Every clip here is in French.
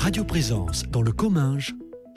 Radio Présence dans le Comminges,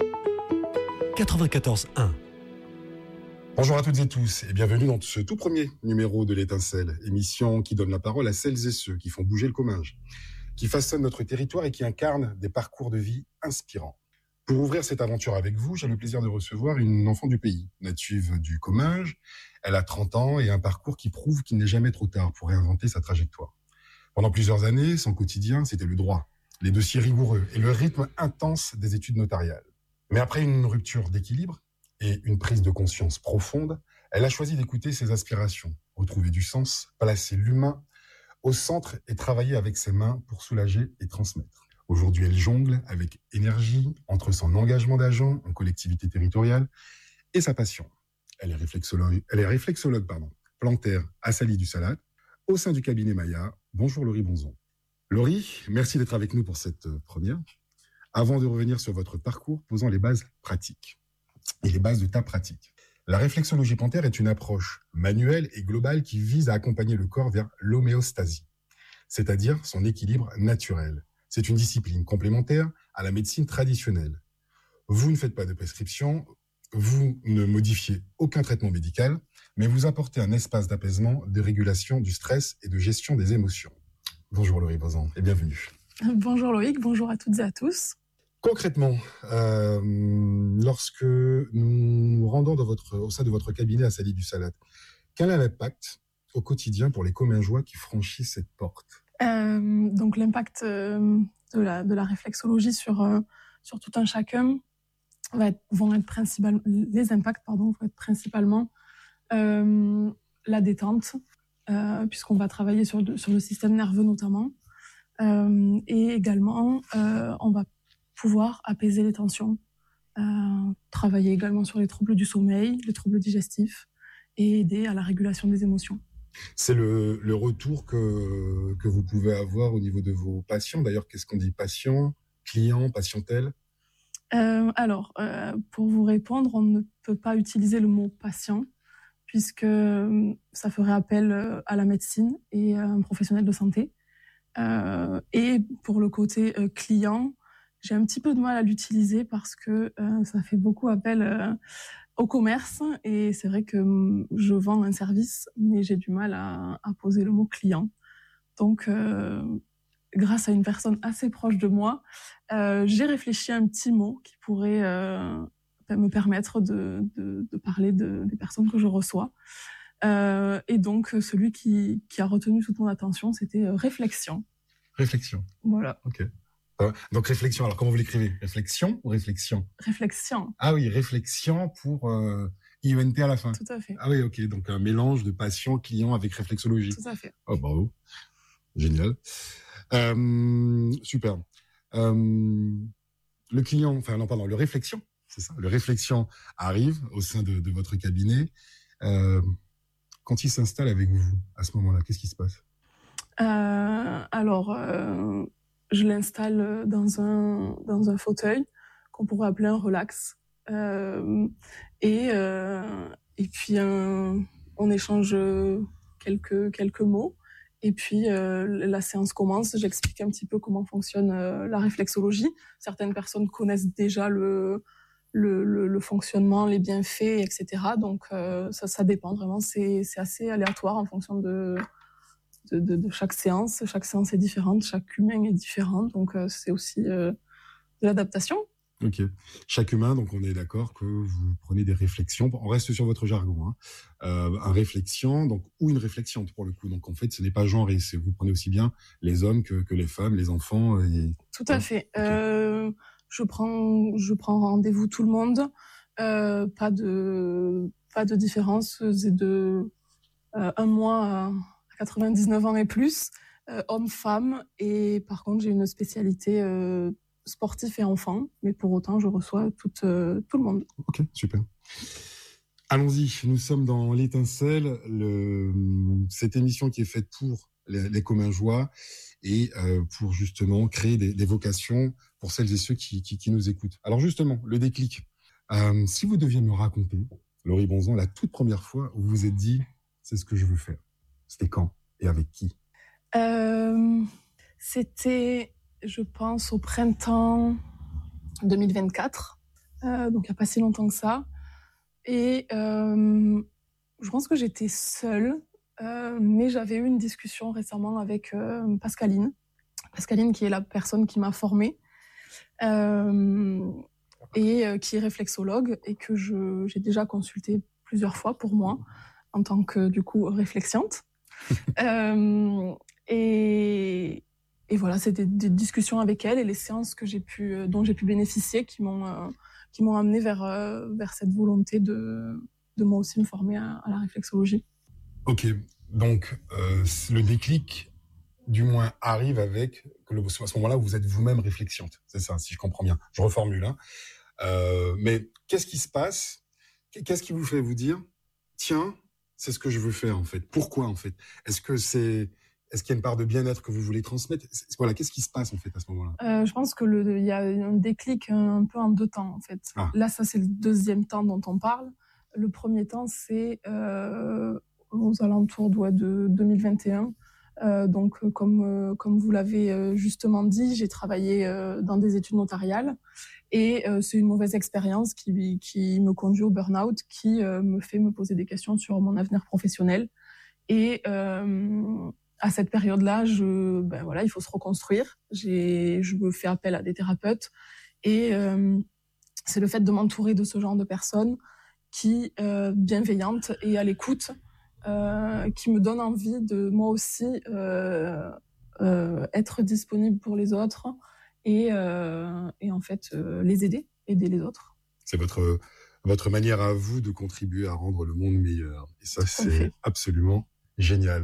94.1. Bonjour à toutes et tous et bienvenue dans ce tout premier numéro de l'Étincelle, émission qui donne la parole à celles et ceux qui font bouger le Comminges, qui façonnent notre territoire et qui incarnent des parcours de vie inspirants. Pour ouvrir cette aventure avec vous, j'ai le plaisir de recevoir une enfant du pays, native du Comminges. Elle a 30 ans et un parcours qui prouve qu'il n'est jamais trop tard pour réinventer sa trajectoire. Pendant plusieurs années, son quotidien, c'était le droit, les dossiers rigoureux et le rythme intense des études notariales. Mais après une rupture d'équilibre et une prise de conscience profonde, elle a choisi d'écouter ses aspirations, retrouver du sens, placer l'humain au centre et travailler avec ses mains pour soulager et transmettre. Aujourd'hui, elle jongle avec énergie entre son engagement d'agent en collectivité territoriale et sa passion. Elle est réflexologue, plantaire à Sali du Salat, au sein du cabinet Maya. Bonjour Laurie Bonzon. Laurie, merci d'être avec nous pour cette première. Avant de revenir sur votre parcours, posons les bases pratiques et les bases de ta pratique. La réflexologie plantaire est une approche manuelle et globale qui vise à accompagner le corps vers l'homéostasie, c'est-à-dire son équilibre naturel. C'est une discipline complémentaire à la médecine traditionnelle. Vous ne faites pas de prescription, vous ne modifiez aucun traitement médical, mais vous apportez un espace d'apaisement, de régulation du stress et de gestion des émotions. Bonjour Laurie Bonzon et bienvenue. Bonjour Loïc, bonjour à toutes et à tous. Concrètement, lorsque nous nous rendons au sein de votre cabinet à Sali du Salat, quel est l'impact au quotidien pour les Commingeois qui franchissent cette porte ? Donc l'impact de la réflexologie sur tout un chacun vont être principalement la détente, puisqu'on va travailler sur le système nerveux notamment, et également on va pouvoir apaiser les tensions, travailler également sur les troubles du sommeil, les troubles digestifs et aider à la régulation des émotions. C'est le retour que vous pouvez avoir au niveau de vos patients. D'ailleurs, qu'est-ce qu'on dit patient, client, patientèle ? Pour vous répondre, on ne peut pas utiliser le mot patient puisque ça ferait appel à la médecine et à un professionnel de santé. Et pour le côté client, j'ai un petit peu de mal à l'utiliser parce que ça fait beaucoup appel au commerce et c'est vrai que je vends un service, mais j'ai du mal à poser le mot client. Donc, grâce à une personne assez proche de moi, j'ai réfléchi à un petit mot qui pourrait me permettre de parler des personnes que je reçois. Et donc, celui qui a retenu toute mon attention, c'était réflexion. Réflexion. Voilà. Ok. Donc réflexion, alors comment vous l'écrivez ? Réflexion ou réflexion ? Réflexion. Ah oui, réflexion pour IENT à la fin. Tout à fait. Ah oui, ok, donc un mélange de patient, client avec réflexologie. Tout à fait. Oh, bravo. Génial. Super. Le réflexion, c'est ça. Le réflexion arrive au sein de votre cabinet. Quand il s'installe avec vous, à ce moment-là, qu'est-ce qui se passe ? Je l'installe dans un fauteuil qu'on pourrait appeler un relax. Et puis on échange quelques mots. Et puis la séance commence. J'explique un petit peu comment fonctionne la réflexologie. Certaines personnes connaissent déjà le fonctionnement, les bienfaits, etc. Donc ça dépend vraiment. C'est assez aléatoire en fonction de chaque séance. Chaque séance est différente, chaque humain est différent. Donc c'est aussi de l'adaptation. Ok. Chaque humain, donc on est d'accord que vous prenez des réflexions. On reste sur votre jargon, hein. Un réflexion, donc ou une réflexion pour le coup. Donc en fait, ce n'est pas genré. Vous prenez aussi bien les hommes que les femmes, les enfants. Tout à fait. Okay. Je prends rendez-vous tout le monde. Pas de différence. C'est de 1 mois à 99 ans et plus, homme-femme. Et par contre, j'ai une spécialité sportif et enfant, mais pour autant, je reçois tout le monde. Ok, super. Allons-y, nous sommes dans l'Étincelle, cette émission qui est faite pour les Commingeois et pour justement créer des vocations pour celles et ceux qui nous écoutent. Alors justement, le déclic. Si vous deviez me raconter, Laurie Bonzon, la toute première fois où vous vous êtes dit « c'est ce que je veux faire », c'était quand et avec qui ? C'était je pense au printemps 2024, donc il n'y a pas si longtemps que ça. Et je pense que j'étais seule, mais j'avais eu une discussion récemment avec Pascaline, qui est la personne qui m'a formée, et qui est réflexologue, et que j'ai déjà consulté plusieurs fois pour moi, en tant que, du coup, réflexiante. Et voilà, c'était des discussions avec elle et les séances dont j'ai pu bénéficier qui m'ont amené vers cette volonté de moi aussi me former à la réflexologie. Ok, donc le déclic, du moins, arrive avec que à ce moment-là, vous êtes vous-même réflexiante. C'est ça, si je comprends bien. Je reformule. Mais qu'est-ce qui se passe? Qu'est-ce qui vous fait vous dire, tiens, c'est ce que je veux faire en fait? Pourquoi en fait? Est-ce qu'il y a une part de bien-être que vous voulez transmettre? Voilà, qu'est-ce qui se passe en fait à ce moment-là? Je pense il y a un déclic un peu en deux temps en fait. Ah. Là, ça c'est le deuxième temps dont on parle. Le premier temps, c'est aux alentours de 2021. Donc, comme vous l'avez justement dit, j'ai travaillé dans des études notariales et c'est une mauvaise expérience qui me conduit au burn-out, qui me fait me poser des questions sur mon avenir professionnel. Et à cette période-là, il faut se reconstruire. Je me fais appel à des thérapeutes et c'est le fait de m'entourer de ce genre de personnes qui, bienveillantes et à l'écoute, qui me donne envie de moi aussi être disponible pour les autres et en fait aider les autres. C'est votre manière à vous de contribuer à rendre le monde meilleur. Et ça, c'est absolument génial.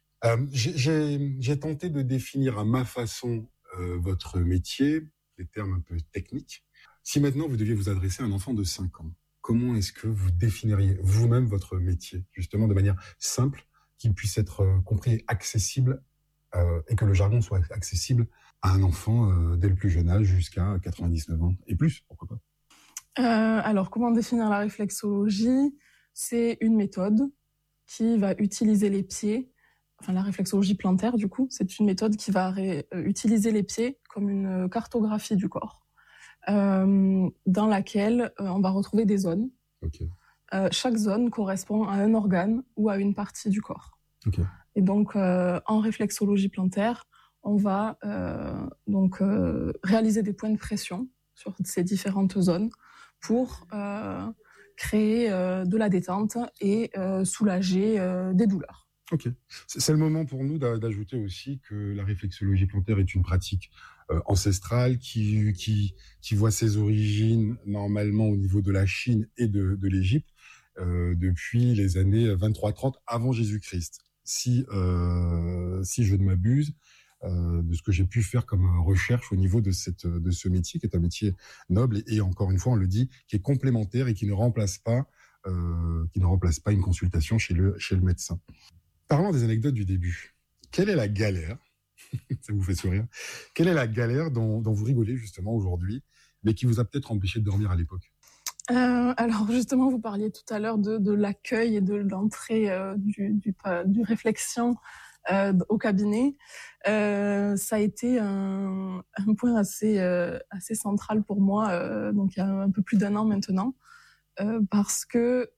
J'ai tenté de définir à ma façon votre métier, des termes un peu techniques. Si maintenant vous deviez vous adresser à un enfant de 5 ans, comment est-ce que vous définiriez vous-même votre métier, justement de manière simple, qu'il puisse être compris et accessible, et que le jargon soit accessible à un enfant dès le plus jeune âge jusqu'à 99 ans et plus, pourquoi pas? Alors, comment définir la réflexologie? C'est une méthode qui va utiliser les pieds, enfin la réflexologie plantaire du coup, c'est une méthode qui va utiliser les pieds comme une cartographie du corps. Dans laquelle on va retrouver des zones. Okay. Chaque zone correspond à un organe ou à une partie du corps. Okay. Et donc, en réflexologie plantaire, on va réaliser des points de pression sur ces différentes zones pour créer de la détente et soulager des douleurs. Ok. C'est le moment pour nous d'ajouter aussi que la réflexologie plantaire est une pratique ancestrale qui voit ses origines normalement au niveau de la Chine et de l'Égypte depuis les années 23-30 avant Jésus-Christ. Si je ne m'abuse, de ce que j'ai pu faire comme recherche au niveau de ce métier, qui est un métier noble et encore une fois, on le dit, qui est complémentaire et qui ne remplace pas une consultation chez le médecin. Parlons des anecdotes du début. Quelle est la galère, ça vous fait sourire, quelle est la galère dont vous rigolez justement aujourd'hui, mais qui vous a peut-être empêché de dormir à l'époque? Alors justement, vous parliez tout à l'heure de l'accueil et de l'entrée du réflexion au cabinet. Ça a été un point assez central pour moi, donc il y a un peu plus d'1 an maintenant, parce que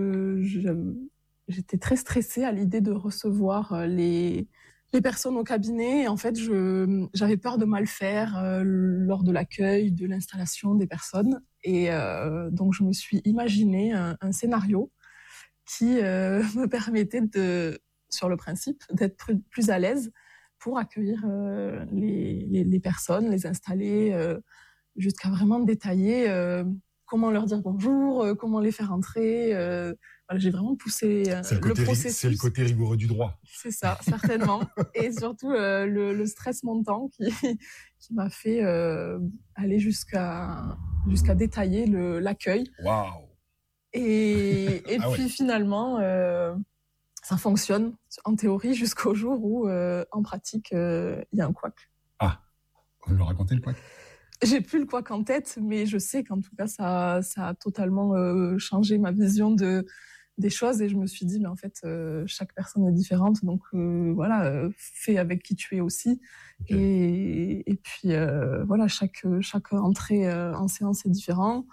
j'étais très stressée à l'idée de recevoir les personnes au cabinet. Et en fait, j'avais peur de mal faire lors de l'accueil, de l'installation des personnes. Et donc, je me suis imaginé un scénario qui me permettait sur le principe, d'être plus à l'aise pour accueillir les personnes, les installer, jusqu'à vraiment détailler comment leur dire bonjour, comment les faire entrer. Voilà, j'ai vraiment poussé le processus. C'est le côté rigoureux du droit. C'est ça, certainement. Et surtout le stress montant qui m'a fait aller jusqu'à détailler l'accueil. Waouh. Et puis finalement, ça fonctionne en théorie jusqu'au jour où en pratique, il y a un couac. Ah, vous me racontez le couac? J'ai plus le couac en tête, mais je sais qu'en tout cas, ça a totalement changé ma vision de des choses et je me suis dit, mais en fait, chaque personne est différente, donc voilà, fais avec qui tu es aussi. Okay. Et puis voilà, chaque entrée en séance est différente.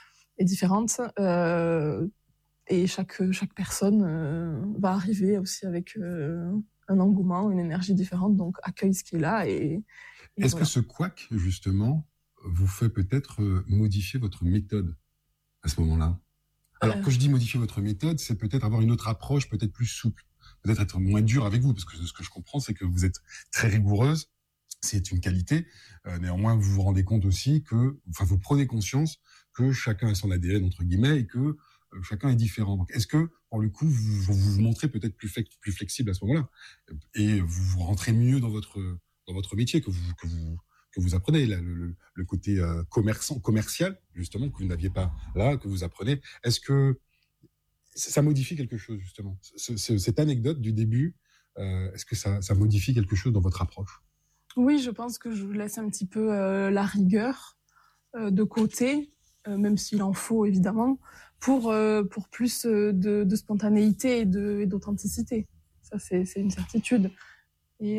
Et chaque personne va arriver aussi avec un engouement, une énergie différente, donc accueille ce qui est là. Est-ce que ce couac, justement, vous fait peut-être modifier votre méthode à ce moment-là? Alors, quand je dis modifier votre méthode, c'est peut-être avoir une autre approche, peut-être plus souple, peut-être être moins dur avec vous, parce que ce que je comprends, c'est que vous êtes très rigoureuse, c'est une qualité. Néanmoins, vous vous rendez compte aussi vous prenez conscience que chacun a son ADN, entre guillemets, et que chacun est différent. Donc, est-ce que, pour le coup, vous vous montrez peut-être plus flexible à ce moment-là, et vous rentrez mieux dans votre métier que vous apprenez, là, le côté commercial, justement, que vous n'aviez pas là, que vous apprenez. Est-ce que ça modifie quelque chose, justement, cette anecdote du début, est-ce que ça modifie quelque chose dans votre approche? Oui, je pense que je laisse un petit peu la rigueur de côté, même s'il en faut, évidemment, pour plus de spontanéité et d'authenticité. Ça, c'est une certitude. Et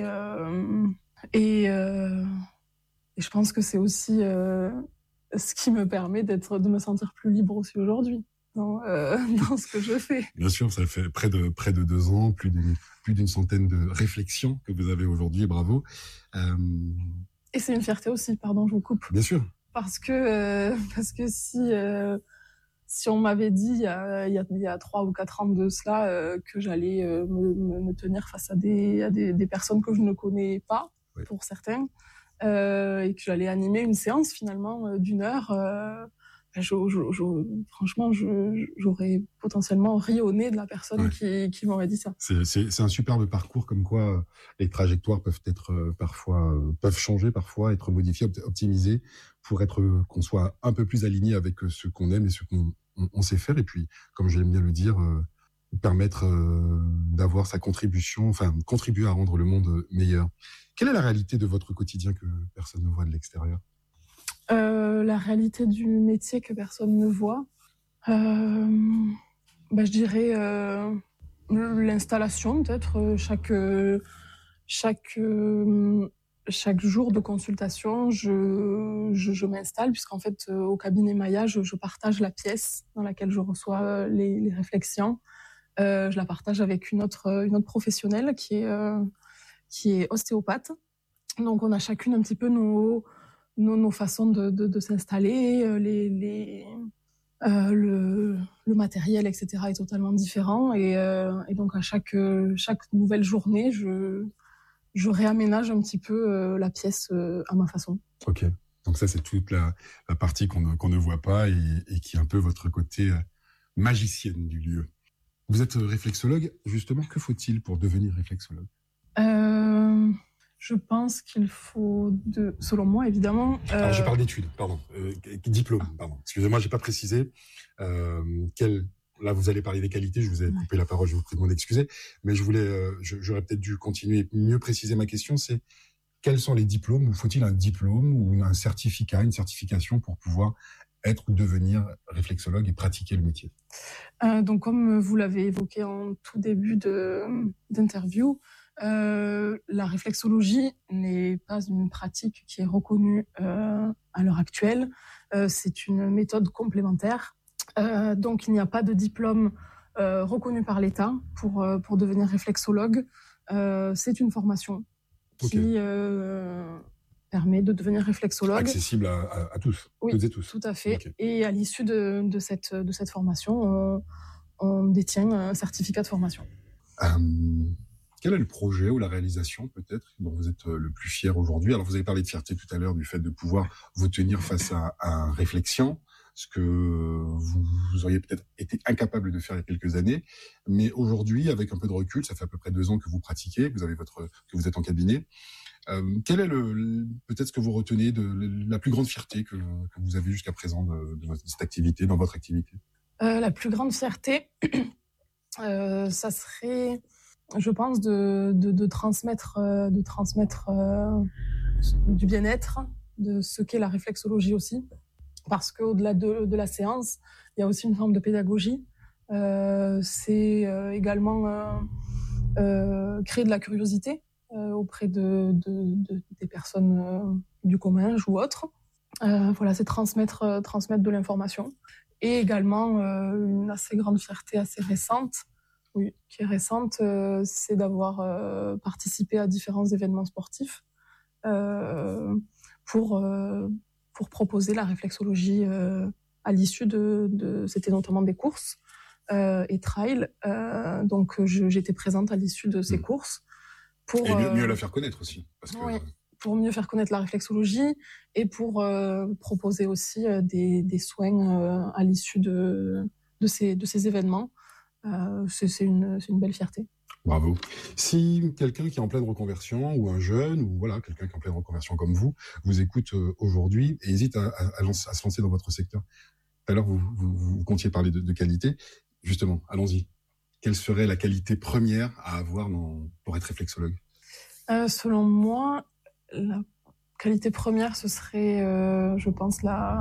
je pense que c'est aussi ce qui me permet de me sentir plus libre aussi aujourd'hui dans ce que je fais. Bien sûr, ça fait près de 2 ans, plus d'une centaine de réflexions que vous avez aujourd'hui, bravo. Et c'est une fierté aussi, pardon, je vous coupe. Bien sûr. Parce que si on m'avait dit il y a 3 ou 4 ans de cela que j'allais me tenir face à des personnes que je ne connais pas, oui, pour certains, et que j'allais animer une séance finalement d'1 heure, franchement, j'aurais potentiellement ri au nez de la personne, ouais, qui m'aurait dit ça. C'est un superbe parcours, comme quoi les trajectoires peuvent être peuvent changer parfois, être modifiées, optimisées, pour qu'on soit un peu plus aligné avec ce qu'on aime et ce qu'on sait faire. Et puis, comme j'aime bien le dire, permettre d'avoir sa contribution, contribuer à rendre le monde meilleur. Quelle est la réalité de votre quotidien que personne ne voit de l'extérieur? La réalité du métier que personne ne voit, je dirais l'installation, peut-être. Chaque jour de consultation, je m'installe, puisqu'en fait, au cabinet Maya, je partage la pièce dans laquelle je reçois les réflexions. Je la partage avec une autre professionnelle qui est ostéopathe. Donc, on a chacune un petit peu nos façons de s'installer, le matériel, etc. est totalement différent. Et donc, à chaque nouvelle journée, je réaménage un petit peu la pièce à ma façon. Ok. Donc ça, c'est toute la partie qu'on ne voit pas et qui est un peu votre côté magicienne du lieu. Vous êtes réflexologue. Justement, que faut-il pour devenir réflexologue? Je pense qu'il faut selon moi, évidemment... Alors, je parle d'études, pardon. Diplôme, pardon. Excusez-moi, j'ai pas précisé. Là, vous allez parler des qualités, je vous ai coupé la parole, je vous prie de m'en excuser. Mais j'aurais peut-être dû continuer et mieux préciser ma question, c'est quels sont les diplômes? Faut-il un diplôme ou un certificat, une certification pour pouvoir être ou devenir réflexologue et pratiquer le métier? Donc, comme vous l'avez évoqué en tout début d'interview, la réflexologie n'est pas une pratique qui est reconnue à l'heure actuelle. C'est une méthode complémentaire. Donc, il n'y a pas de diplôme reconnu par l'État pour devenir réflexologue. C'est une formation qui permet de devenir réflexologue. Accessible à tous, oui, toutes et tous. Tout à fait. Okay. Et à l'issue de cette formation, on détient un certificat de formation. Quel est le projet ou la réalisation, peut-être, dont vous êtes le plus fier aujourd'hui? Alors, vous avez parlé de fierté tout à l'heure, du fait de pouvoir vous tenir face à un réflexion, ce que vous auriez peut-être été incapable de faire il y a quelques années. Mais aujourd'hui, avec un peu de recul, ça fait à peu près 2 ans que vous pratiquez, que vous êtes en cabinet. Quel est peut-être ce que vous retenez de la plus grande fierté que vous avez jusqu'à présent de cette activité, dans votre activité? La plus grande fierté, ça serait, je pense, de transmettre du bien-être, de ce qu'est la réflexologie aussi. Parce qu'au-delà de la séance, il y a aussi une forme de pédagogie. C'est également créer de la curiosité auprès des personnes du Comminges ou autres. Voilà, c'est transmettre de l'information. Et également, une assez grande fierté assez récente, oui, qui est récente, c'est d'avoir participé à différents événements sportifs pour proposer la réflexologie à l'issue c'était notamment des courses et trail. Donc, j'étais présente à l'issue de ces courses. Et mieux la faire connaître aussi. Parce que... Oui, pour mieux faire connaître la réflexologie et pour proposer aussi des soins à l'issue de ces événements. C'est une belle fierté. Bravo. Si quelqu'un qui est en pleine reconversion, ou un jeune, ou voilà, quelqu'un qui est en pleine reconversion comme vous écoute aujourd'hui et hésite à se lancer dans votre secteur. Alors, vous comptiez parler de qualité. Justement, allons-y. Quelle serait la qualité première à avoir pour être réflexologue ? Selon moi, la qualité première, ce serait, je pense,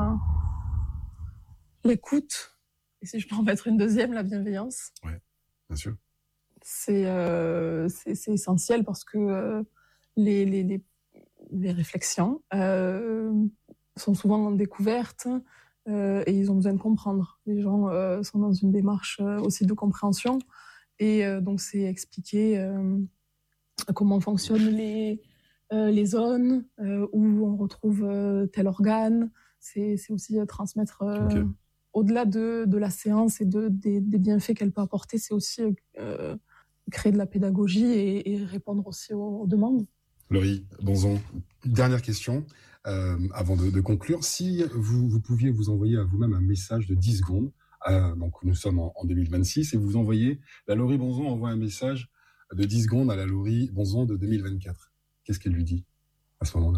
l'écoute. Et si je peux en mettre une deuxième, la bienveillance. Oui, bien sûr. C'est essentiel parce que les réflexions sont souvent découvertes et ils ont besoin de comprendre. Les gens sont dans une démarche aussi de compréhension et donc c'est expliquer comment fonctionnent les zones où on retrouve tel organe. C'est aussi transmettre... Au-delà de la séance et des bienfaits qu'elle peut apporter, c'est aussi créer de la pédagogie et répondre aussi aux demandes. Laurie Bonzon, dernière question avant de conclure. Si vous pouviez vous envoyer à vous-même un message de 10 secondes, donc nous sommes en 2026, et vous envoyez, la Laurie Bonzon envoie un message de 10 secondes à la Laurie Bonzon de 2024. Qu'est-ce qu'elle lui dit à ce moment-là ?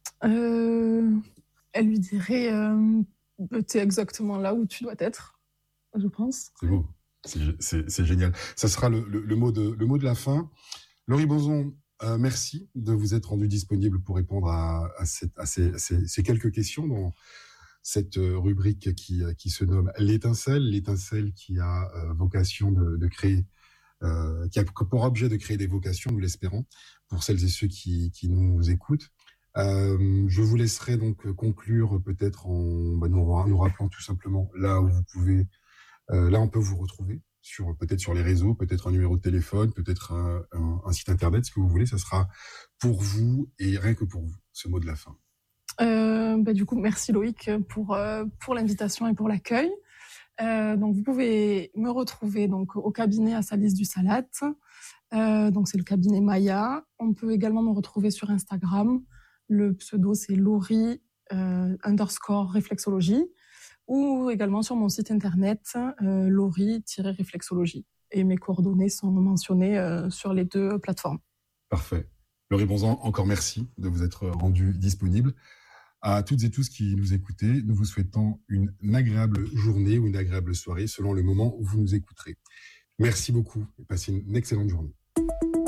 Elle lui dirait... t'es exactement là où tu dois être, je pense. C'est beau, c'est génial. Ça sera le mot de la fin. Laurie Bonzon, merci de vous être rendue disponible pour répondre à ces quelques questions dans cette rubrique qui se nomme l'étincelle qui a vocation de créer, qui a pour objet de créer des vocations, nous l'espérons, pour celles et ceux qui nous écoutent. Je vous laisserai donc conclure peut-être en nous rappelant tout simplement là où vous pouvez, là on peut vous retrouver peut-être sur les réseaux, peut-être un numéro de téléphone, peut-être un site internet, ce que vous voulez. Ça sera pour vous et rien que pour vous, ce mot de la fin. Du coup, merci Loïc pour l'invitation et pour l'accueil. Donc vous pouvez me retrouver donc au cabinet à Salis du Salat. Donc c'est le cabinet Maya. On peut également me retrouver sur Instagram. Le pseudo, c'est Laurie _réflexologie, ou également sur mon site internet, Laurie-réflexologie. Et mes coordonnées sont mentionnées sur les deux plateformes. Parfait. Laurie Bonzon, encore merci de vous être rendu disponible. À toutes et tous qui nous écoutez, nous vous souhaitons une agréable journée ou une agréable soirée selon le moment où vous nous écouterez. Merci beaucoup et passez une excellente journée.